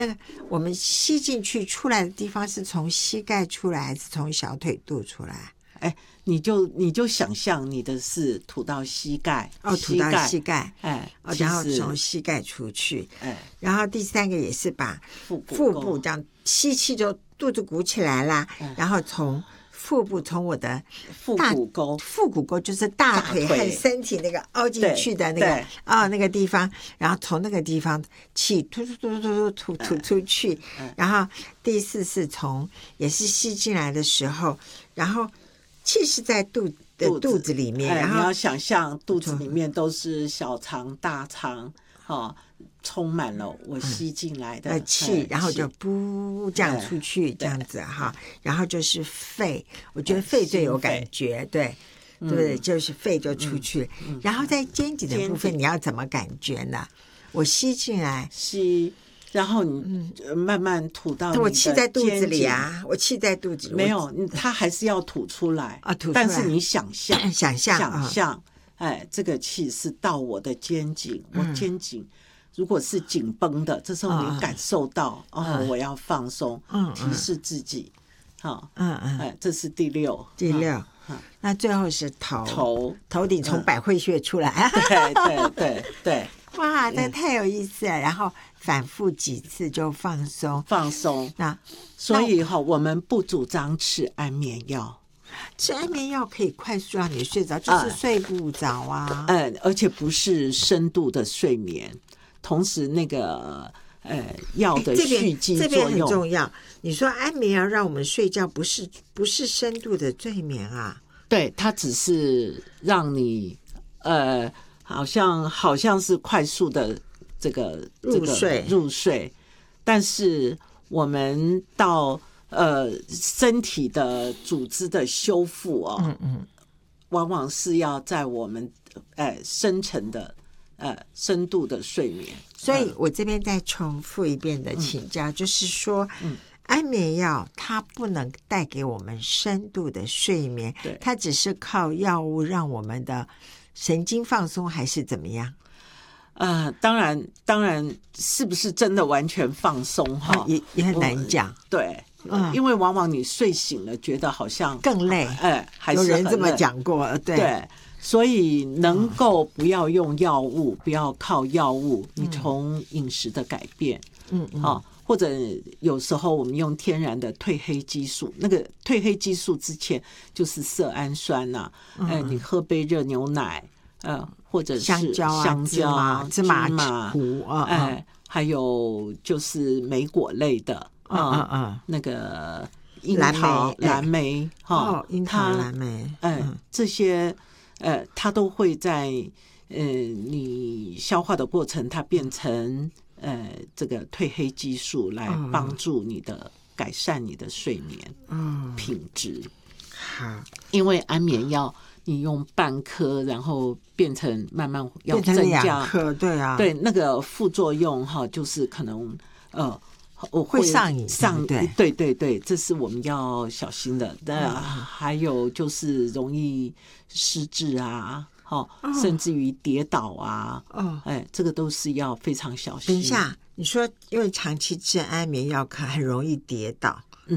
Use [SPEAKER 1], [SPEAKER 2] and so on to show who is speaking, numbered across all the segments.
[SPEAKER 1] 那个我们吸进去出来的地方是从膝盖出来还是从小腿肚出来？
[SPEAKER 2] 你就想象你的是吐到膝盖，
[SPEAKER 1] 吐到膝盖，然后从膝盖出去，然后第三个也是把腹部这样吸气就肚子鼓起来啦，然后从腹部从我的
[SPEAKER 2] 腹股沟
[SPEAKER 1] 就是大腿和身体那个凹进去的那个那个地方，然后从那个地方气吐出去，然后第四是也是吸进来的时候，然后气是在肚子里面，然后
[SPEAKER 2] 你要想象肚子里面都是小肠大肠，充满了我吸进来的
[SPEAKER 1] 气，然后就噗这样出去，这样子哈，然后就是肺，我觉得肺最有感觉，对不对？就是肺就出去，然后在肩颈的部分你要怎么感觉呢？我吸进来，
[SPEAKER 2] 然后你慢慢吐到你的肩颈，
[SPEAKER 1] 我气在肚子里啊，我气在肚子里，
[SPEAKER 2] 没有，它还是要吐出来
[SPEAKER 1] 吐出来，
[SPEAKER 2] 但是你想象，这个气是到我的肩颈，我肩颈如果是紧绷的，这时候你感受到我要放松，提示自己，这是第六，
[SPEAKER 1] 那最后是头顶从百会穴出来，
[SPEAKER 2] 对，
[SPEAKER 1] 哇，这太有意思了，然后反复几次就放松。那
[SPEAKER 2] 所以我们不主张吃安眠药。
[SPEAKER 1] 吃安眠药可以快速让你睡着，就是睡不着啊。
[SPEAKER 2] 而且不是深度的睡眠，同时那个药的蓄积作用，
[SPEAKER 1] 这边很重要。你说安眠药让我们睡觉，不是深度的睡眠啊？
[SPEAKER 2] 对，它只是让你好像是快速的这个入睡，但是我们到身体的组织的修复往往是要在我们深层的深度的睡眠。
[SPEAKER 1] 所以我这边再重复一遍的请教，就是说安眠药它不能带给我们深度的睡眠，它只是靠药物让我们的神经放松，还是怎么样？
[SPEAKER 2] 当然是不是真的完全放松
[SPEAKER 1] 也很难讲。
[SPEAKER 2] 对，因为往往你睡醒了觉得好像
[SPEAKER 1] 更累，
[SPEAKER 2] 还是很累，
[SPEAKER 1] 有人这么讲过，
[SPEAKER 2] 对，所以能够不要用药物，不要靠药物，你从饮食的改变，或者有时候我们用天然的褪黑激素，那个褪黑激素之前就是色氨酸呐，你喝杯热牛奶，或者是
[SPEAKER 1] 香蕉、芝麻糊
[SPEAKER 2] 还有就是莓果类的那个樱桃、蓝莓
[SPEAKER 1] 樱桃、蓝莓，
[SPEAKER 2] 这些它都会在你消化的过程，它变成这个褪黑激素来帮助你的改善你的睡眠品质。
[SPEAKER 1] 好，
[SPEAKER 2] 因为安眠药你用半颗，然后变成慢慢要增加
[SPEAKER 1] 2颗，对啊，
[SPEAKER 2] 对，那个副作用就是可能
[SPEAKER 1] 会上瘾，
[SPEAKER 2] 对，这是我们要小心的。还有就是容易失智啊，甚至于跌倒啊，这个都是要非常小心。
[SPEAKER 1] 等一下，你说因为长期吃安眠药很容易跌倒，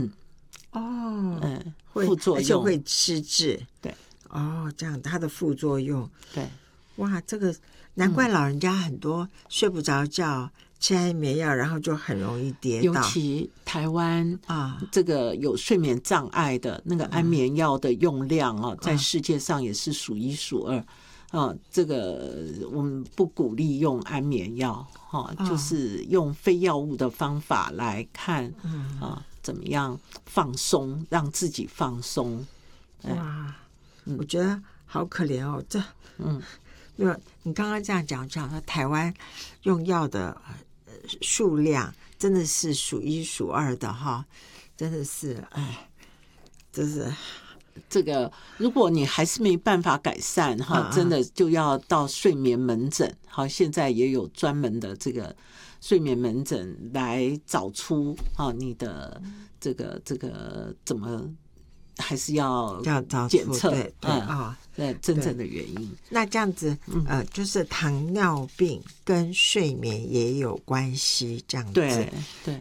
[SPEAKER 2] 副作用，
[SPEAKER 1] 而且会失智，
[SPEAKER 2] 对，
[SPEAKER 1] 这样它的副作用，
[SPEAKER 2] 对，
[SPEAKER 1] 哇，这个难怪老人家很多睡不着觉，吃安眠药，然后就很容易跌倒。
[SPEAKER 2] 尤其台湾这个有睡眠障碍的那个安眠药的用量在世界上也是数一数二。这个我们不鼓励用安眠药，就是用非药物的方法来看怎么样放松，让自己放松。
[SPEAKER 1] 哇，我觉得好可怜哦，这因为你刚刚这样讲说台湾用药的数量真的是数一数二的真的是真是
[SPEAKER 2] 这个如果你还是没办法改善真的就要到睡眠门诊。现在也有专门的这个睡眠门诊来找出你的这个怎么还是要检测对真正的原因。
[SPEAKER 1] 那这样子就是糖尿病跟睡眠也有关系，这样子。
[SPEAKER 2] 对，